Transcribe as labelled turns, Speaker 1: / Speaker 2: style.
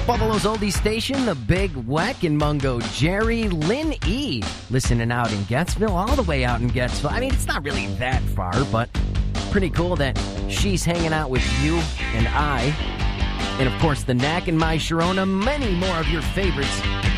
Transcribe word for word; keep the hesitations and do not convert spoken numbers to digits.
Speaker 1: Buffalo's oldie station, the Big Weck in Mungo. Jerry Lynn E. listening out in Gettsville, all the way out in Gettsville. I mean, it's not really that far, but pretty cool that she's hanging out with you and I. And, of course, the Knack and My Sharona, many more of your favorites